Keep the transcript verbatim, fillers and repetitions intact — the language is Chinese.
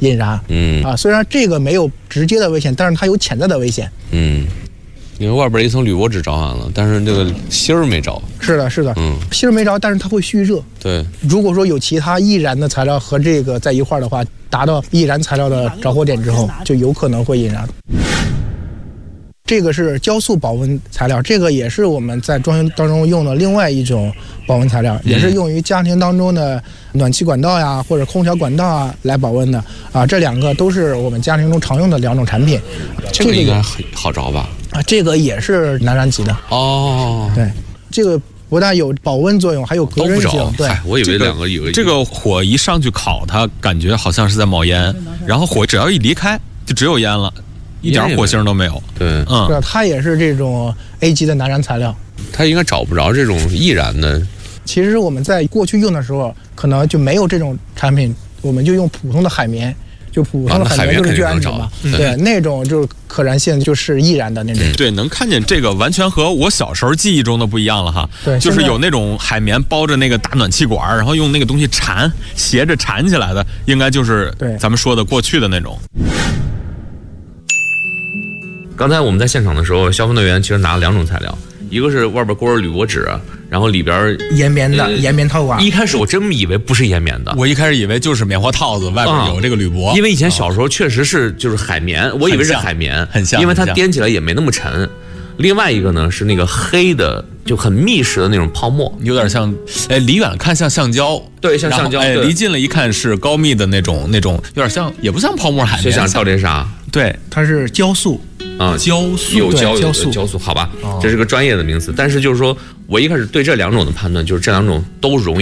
引燃。嗯啊，虽然这个没有直接的危险，但是它有潜在的危险。 嗯。因为外边一层铝箔纸着完了，但是这个芯儿没着。 是的，是的，嗯，芯儿没着，但是它会蓄热。 对， 如果说有其他易燃的材料和这个在一块儿的话，达到易燃材料的着火点之后，就有可能会引燃。这个是胶塑保温材料，这个也是我们在装修当中用的另外一种保温材料，也是用于家庭当中的暖气管道呀或者空调管道啊来保温的啊。这两个都是我们家庭中常用的两种产品。 这个应该好着吧？ 啊，这个也是难燃级的哦。 对，这个不但有保温作用，还有隔热性。对， 我以为两个有这个火一上去烤它，感觉好像是在冒烟，然后火只要一离开，就只有烟了。一点火星都没有。 对， 嗯，是它也是这种 A 级的难燃材料， 它应该找不着这种易燃的。 其实我们在过去用的时候，可能就没有这种产品，我们就用普通的海绵，就普通的海绵就是聚氨酯嘛，对，那种就是可燃性就是易燃的那种。 对，能看见这个完全和我小时候记忆中的不一样了哈。 对， 就是有那种海绵包着那个大暖气管，然后用那个东西缠，斜着缠起来的，应该就是咱们说的过去的那种。 刚才我们在现场的时候，消防队员其实拿了两种材料，一个是外边裹着铝箔纸，然后里边岩棉的、呃、岩棉套管。 一开始我真以为不是岩棉的， 我一开始以为就是棉花套子，外边有这个铝箔、 嗯。因为以前小时候确实是就是海绵，我以为是海绵， 很像， 因为它掂起来也没那么沉。另外一个呢是那个黑的，就很密实的那种泡沫， 有点像，哎，离远看像橡胶， 对，像橡胶， 哎，离近了一看是高密的那种，那种有点像，也不像泡沫海绵。 想到底啥？ 对， 它是胶塑。 啊、嗯， 胶塑有胶胶塑， 胶塑，好吧，哦、这是个专业的名词。但是就是说我一开始对这两种的判断，就是这两种都容易。